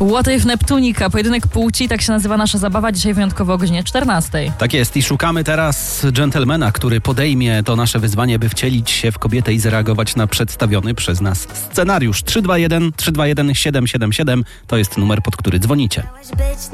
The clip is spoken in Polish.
What If Neptunika, pojedynek płci, tak się nazywa nasza zabawa, dzisiaj wyjątkowo o godzinie 14. Tak jest i szukamy teraz dżentelmena, który podejmie to nasze wyzwanie, by wcielić się w kobietę i zareagować na przedstawiony przez nas scenariusz. 321 777 to jest numer, pod który dzwonicie.